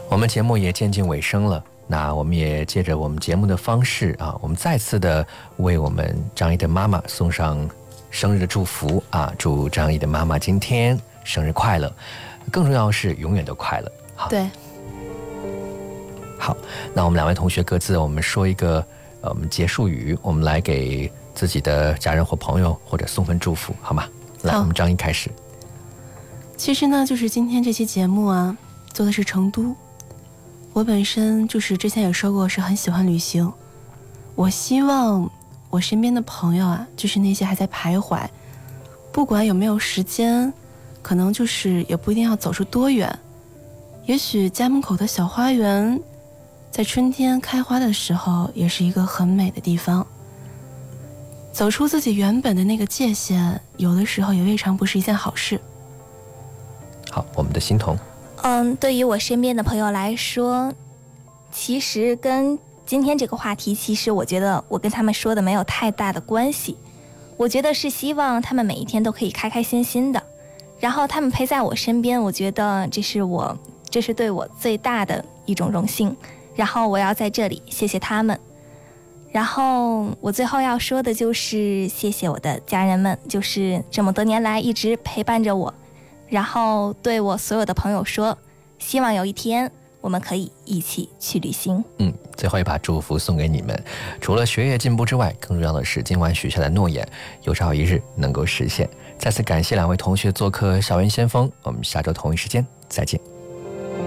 我们节目也渐近尾声了，那我们也借着我们节目的方式啊，我们再次的为我们张毅的妈妈送上生日的祝福啊！祝张毅的妈妈今天生日快乐，更重要的是永远都快乐。好， 对， 好，那我们两位同学各自我们说一个结束语，我们来给自己的家人或朋友或者送份祝福，好吗？来，我们张毅开始。 其实呢，就是今天这期节目啊，做的是成都。我本身就是之前也说过，是很喜欢旅行。我希望我身边的朋友啊，就是那些还在徘徊，不管有没有时间，可能就是也不一定要走出多远。也许家门口的小花园，在春天开花的时候，也是一个很美的地方。走出自己原本的那个界限，有的时候也未尝不是一件好事。 好，我们的欣桐。 对于我身边的朋友来说，其实跟今天这个话题，其实我觉得我跟他们说的没有太大的关系。我觉得是希望他们每一天都可以开开心心的，然后他们陪在我身边，我觉得这是对我最大的一种荣幸。然后我要在这里谢谢他们。然后我最后要说的就是谢谢我的家人们，就是这么多年来一直陪伴着我。然后对我所有的朋友说，希望有一天我们可以一起去旅行。 最后一把祝福送给你们，除了学业进步之外，更重要的是今晚许下的诺言有朝一日能够实现。再次感谢两位同学做客校园先锋，我们下周同一时间再见。